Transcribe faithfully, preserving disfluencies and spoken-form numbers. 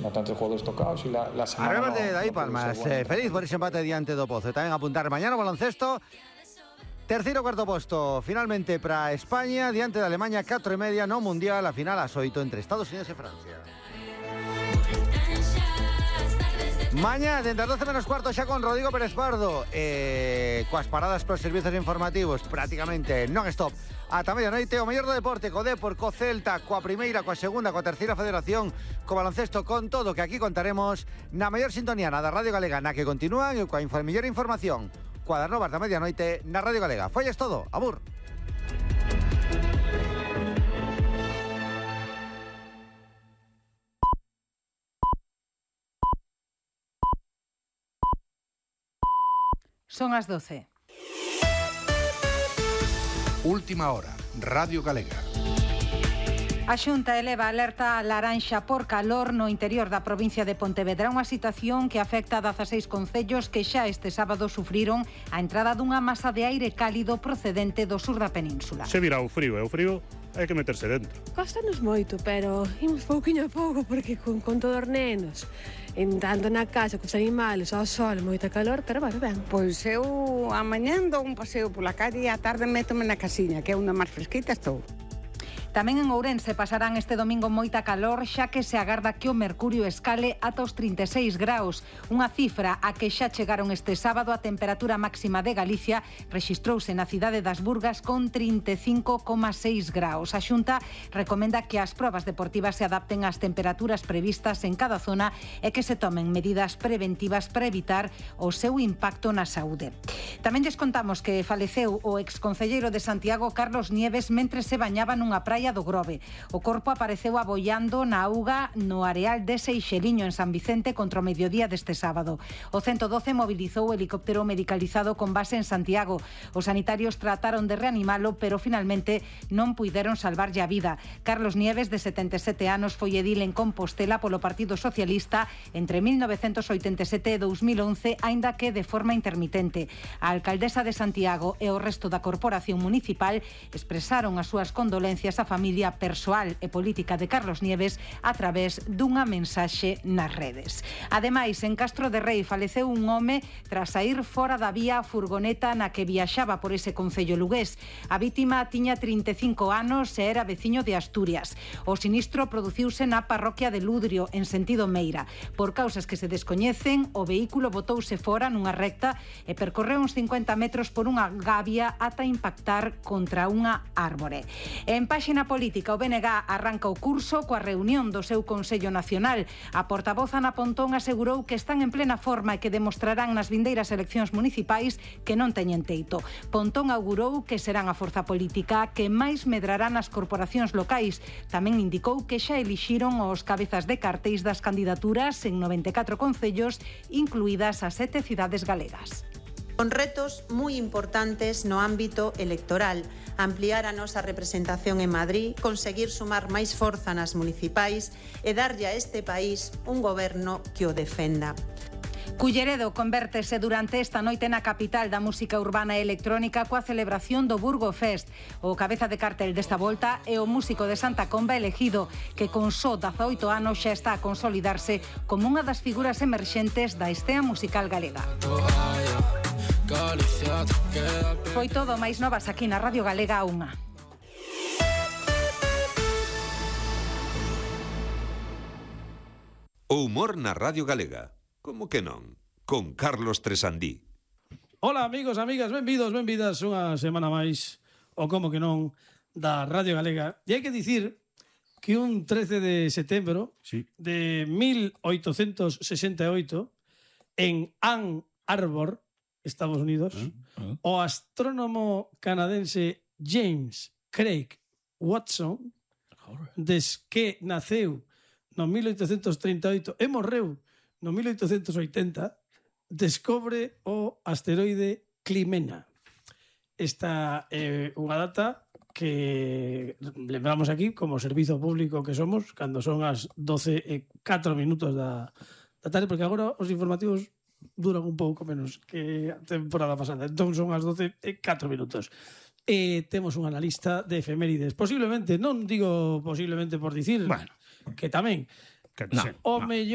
bastantes jugadores tocados y la, la semana... Arriba no, de David no Palmas, bueno. eh, feliz por ese empate diante do Pozo. Tamén apuntar mañana o baloncesto. Terceiro cuarto posto, finalmente para España, diante de Alemania, catro e media no Mundial, a final ás oito entre Estados Unidos e Francia. Mañá, dende as doce menos cuarto, xa con Rodrigo Pérez Pardo, eh, coas paradas para os servizos informativos, prácticamente non-stop. Ata medianoite, o mellor do deporte, co Depor, co Celta, coa primeira, coa segunda, coa terceira federación, co baloncesto, con todo que aquí contaremos na mellor sintonía na da Radio Galega, na que continúan e coa mellor información, coa das novas da medianoite na Radio Galega. Foi es todo, abur. Son as doce. Última hora, Radio Galega. A Xunta eleva alerta laranxa por calor no interior da provincia de Pontevedra, unha situación que afecta a dezaseis concellos que xa este sábado sufriron a entrada dunha masa de aire cálido procedente do sur da península. Se virá o frío, e o frío hai que meterse dentro. Costanos moito, pero imos pouquinho a pouco porque con, con todos os nenos, entrando na casa cos animales, ao sol, moita calor, pero bueno, ben. Pois eu amañán dou un paseo pola calle e a tarde métome na casiña, que é unha máis fresquita estou. Tamén en Ourense pasarán este domingo moita calor, xa que se agarda que o mercurio escale ata os trinta e seis graus, unha cifra a que xa chegaron este sábado. A temperatura máxima de Galicia rexistrouse na cidade das Burgas con trinta e cinco coma seis graus. A Xunta recomenda que as probas deportivas se adapten ás temperaturas previstas en cada zona e que se tomen medidas preventivas para evitar o seu impacto na saúde. Tamén lles contamos que faleceu o exconcelleiro de Santiago, Carlos Nieves, mentre se bañaba nunha praia do Grove. O corpo apareceu aboiando na auga no areal de Seixeliño, en San Vicente, contra o mediodía deste sábado. O ciento doce mobilizou o helicóptero medicalizado con base en Santiago. Os sanitarios trataron de reanimalo, pero finalmente non puideron salvarlle a vida. Carlos Nieves, de setenta e sete anos, foi edil en Compostela polo Partido Socialista entre mil novecentos oitenta e sete e dous mil once, aínda que de forma intermitente. A alcaldesa de Santiago e o resto da corporación municipal expresaron as súas condolencias á familia persoal e política de Carlos Nieves a través dunha mensaxe nas redes. Ademais, en Castro de Rei faleceu un home tras saír fora da vía a furgoneta na que viaxaba por ese concello lugués. A vítima tiña trinta e cinco anos e era veciño de Asturias. O sinistro produciuse na parroquia de Ludrio, en sentido Meira. Por causas que se descoñecen, o vehículo botouse fora nunha recta e percorreu uns cincuenta metros por unha gavia ata impactar contra unha árbore. En páxina política, o B N G arranca o curso coa reunión do seu Consello Nacional. A portavoz Ana Pontón asegurou que están en plena forma e que demostrarán nas vindeiras eleccións municipais que non teñen teito. Pontón augurou que serán a forza política que máis medrará nas corporacións locais. Tamén indicou que xa elixiron os cabezas de cartéis das candidaturas en noventa e catro concellos, incluídas as sete cidades galegas. Con retos moi importantes no ámbito electoral, ampliar a nosa representación en Madrid, conseguir sumar máis forza nas municipais e darlle a este país un goberno que o defenda. Culleredo convértese durante esta noite na capital da música urbana e electrónica coa celebración do Burgo Fest. O cabeza de cartel desta volta é o músico de Santa Comba Elegido, que con só dezaoito anos xa está a consolidarse como unha das figuras emerxentes da escena musical galega. Foi todo, máis novas aquí na Radio Galega a unha. O humor na Radio Galega. Como que non? Con Carlos Tresandí. Hola amigos, amigas, benvidos, benvidas unha semana máis, o como que non, da Radio Galega. E hai que dicir que un trece de setembro sí. de mil oitocentos sesenta e oito, en Ann Arbor, Estados Unidos, uh, uh. o astrónomo canadense James Craig Watson, des que naceu no mil oitocentos trinta e oito e morreu no mil oitocentos oitenta, descobre o asteroide Climena. Esta é eh, unha data que lembramos aquí como servizo público que somos, cando son as doce e catro minutos da, da tarde, porque agora os informativos duran un pouco menos que a temporada pasada. Entón son as doce e catro minutos. E temos unha lista de efemérides. Posiblemente, non digo posiblemente por dicir, bueno, que tamén, que no, o no. mellor